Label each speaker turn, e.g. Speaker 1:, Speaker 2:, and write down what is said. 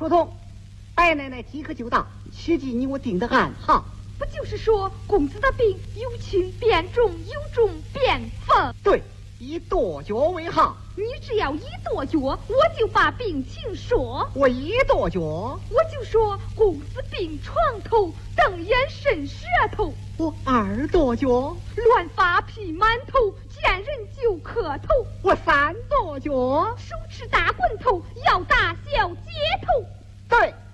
Speaker 1: 不同，白奶奶即刻就到，切记你我定的暗号。
Speaker 2: 不就是说公子的病有轻变重，有重变风？
Speaker 1: 对，以跺脚为号。
Speaker 2: 你只要一跺脚，我就把病情说。
Speaker 1: 我一跺脚，
Speaker 2: 我就说公子病床头，瞪眼伸舌头。
Speaker 1: 我二跺脚，
Speaker 2: 乱发披馒头，见人就磕头。
Speaker 1: 我三跺脚，
Speaker 2: 手持大棍头，要打小街头。
Speaker 1: 对。